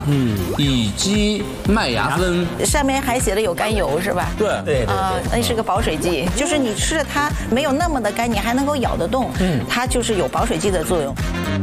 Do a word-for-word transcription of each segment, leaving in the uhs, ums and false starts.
嗯，以及麦芽酚， 上面还写了有甘油是吧？ 对对对啊，那是个保水剂，就是你吃着它没有那么的干，你还能够咬得动，嗯，它就是有保水剂的作用。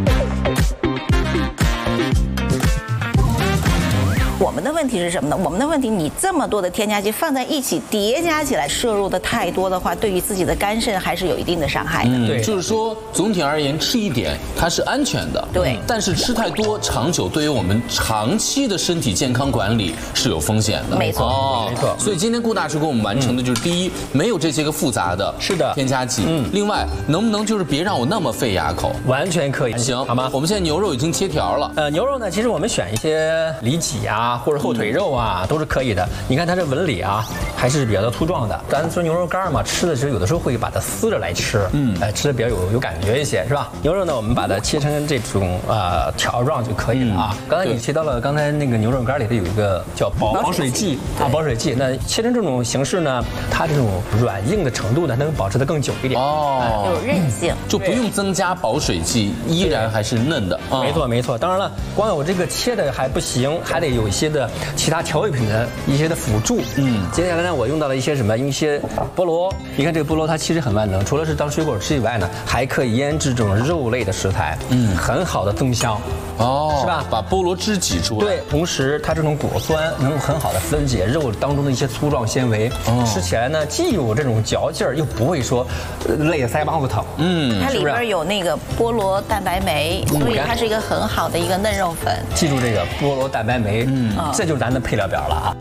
我们的问题是什么呢？我们的问题，你这么多的添加剂放在一起叠加起来，摄入的太多的话，对于自己的肝肾还是有一定的伤害的。 嗯， 对就是说总体而言，吃一点它是安全的， 对但是吃太多，长久对于我们长期的身体健康管理是有风险的。 没错哦， 没错所以今天顾大师给我们完成的就是第一，没有这些个复杂的是的添加剂。嗯，另外能不能就是别让我那么费牙口？ 完全可以。 行， 好吗？ 我们现在牛肉已经切条了。 呃，牛肉呢，其实我们选一些里脊啊，或者后腿肉啊，都是可以的。你看它这纹理啊，还是比较粗壮的。咱说牛肉干嘛，吃的时候有的时候会把它撕着来吃，嗯，哎，吃的比较有有感觉一些，是吧？牛肉呢，我们把它切成这种呃条状就可以了啊。刚才你提到了，刚才那个牛肉干里头有一个叫保保水剂啊，保水剂。那切成这种形式呢，它这种软硬的程度呢，能保持得更久一点。 哦， 有韧性， 就不用增加保水剂，依然还是嫩的。 没错没错，当然了，光有这个切的还不行，还得有一些的其他调味品的一些的辅助。嗯，接下来呢，我用到了一些什么？用一些菠萝。你看这个菠萝，它其实很万能，除了是当水果吃以外呢，还可以腌制这种肉类的食材，嗯，很好的增香。 哦， 是吧？ 把菠萝汁挤出来。 对，同时它这种果酸能够很好的分解肉当中的一些粗壮纤维，哦、吃起来呢既有这种嚼劲儿，又不会说累得腮帮子疼。嗯， 它里边有那个菠萝蛋白酶， 嗯、 所以它是一个很好的一个嫩肉粉。 记住这个菠萝蛋白酶，嗯，这就是咱的配料表了啊。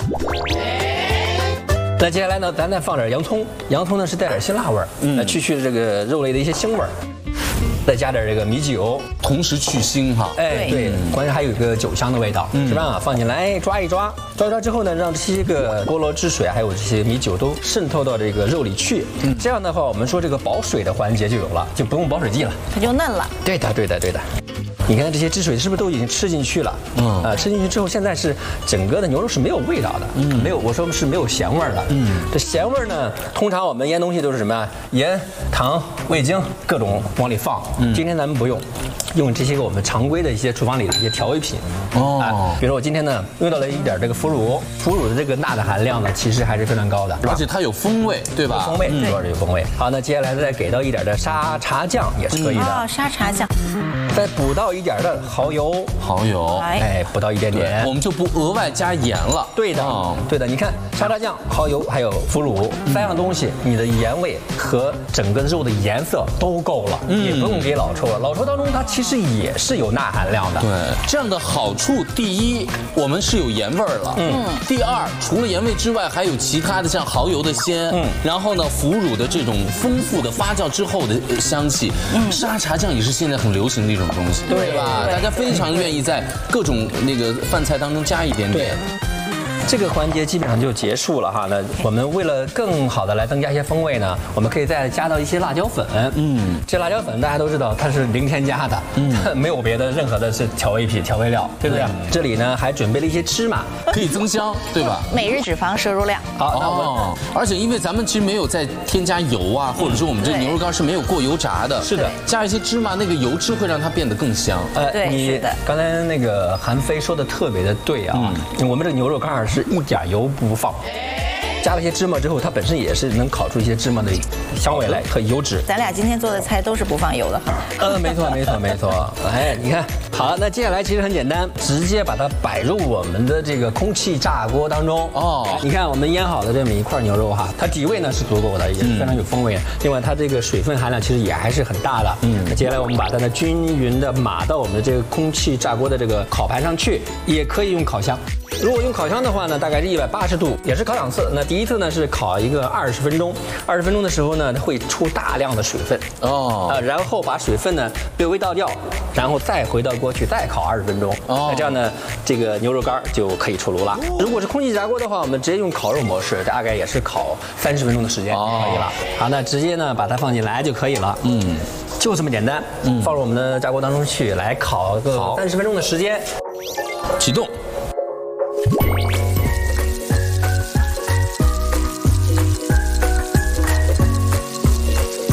那接下来呢，咱再放点洋葱，洋葱呢是带点辛辣味儿，嗯，来去去这个肉类的一些腥味儿。再加点这个米酒， 同时去腥哈。 哎，对，关键还有一个酒香的味道，是吧？放进来抓一抓，抓一抓之后呢，让这些个菠萝汁水还有这些米酒都渗透到这个肉里去。这样的话，我们说这个保水的环节就有了，就不用保水剂了， 它就嫩了。 对的，对的，对的。你看这些汁水是不是都已经吃进去了？嗯，啊，吃进去之后，现在是整个的牛肉是没有味道的，嗯，没有，我说是没有咸味儿的，嗯，这咸味儿呢，通常我们腌东西都是什么呀？盐、糖、味精各种往里放，嗯，今天咱们不用，用这些个我们常规的一些厨房里的一些调味品，哦，啊，比如我今天呢用到了一点这个腐乳，腐乳的这个钠的含量呢，其实还是非常高的， 而且它有风味，对吧？ 有风味，主要是有风味。好，那接下来再给到一点的沙茶酱也是可以的， 哦，沙茶酱， 再补到一点的蚝油， 蚝油， 哎，补到一点点， 我们就不额外加盐了。 对的，嗯、对的。你看沙茶酱、蚝油还有腐乳三样东西，你的盐味和整个肉的颜色都够了，嗯、也不用给老抽了。老抽当中它其实也是有钠含量的。 对，这样的好处，第一，我们是有盐味儿了，嗯。第二，除了盐味之外，还有其他的像蚝油的鲜，嗯。然后呢，腐乳的这种丰富的发酵之后的香气，嗯。沙茶酱也是现在很流行的一种东西，对吧？大家非常愿意在各种那个饭菜当中加一点点。 这个环节基本上就结束了哈。那我们为了更好的来增加一些风味呢，我们可以再加到一些辣椒粉。嗯，这辣椒粉大家都知道它是零添加的，嗯，没有别的任何的是调味品、调味料，对不对？这里呢还准备了一些芝麻， 可以增香，对吧？ 每日脂肪摄入量。 好，那我哦，而且因为咱们其实没有再添加油啊，或者说我们这牛肉干是没有过油炸的， 是的， 加一些芝麻，那个油脂会让它变得更香。 呃， 对，是的。 刚才那个韩飞说的特别的对啊，我们这个牛肉干是一点油不放，加了一些芝麻之后，它本身也是能烤出一些芝麻的香味来和油脂。 咱俩今天做的菜都是不放油的哈。 呃，没错，没错，没错。哎，你看，好，那接下来其实很简单，直接把它摆入我们的这个空气炸锅当中。哦，你看我们腌好的这么一块牛肉哈，它底味呢是足够的，也非常有风味。嗯、另外，它这个水分含量其实也还是很大的。嗯，那接下来我们把它呢均匀的码到我们的这个空气炸锅的这个烤盘上去，也可以用烤箱。如果用烤箱的话呢，大概是一百八十度，也是烤两次。那第一次呢是烤一个二十分钟，二十分钟的时候呢，它会出大量的水分哦，啊，然后把水分呢略微倒掉，然后再回到锅去再烤二十分钟。哦，那这样呢，这个牛肉干就可以出炉了。如果是空气炸锅的话，我们直接用烤肉模式，大概也是烤三十分钟的时间就可以了。好，那直接呢把它放进来就可以了。嗯，就这么简单。嗯，放入我们的炸锅当中去，来烤个三十分钟的时间。 启动。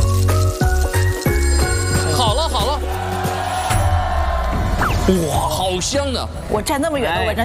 好了好了，哇，好香的。 我站那么远的闻着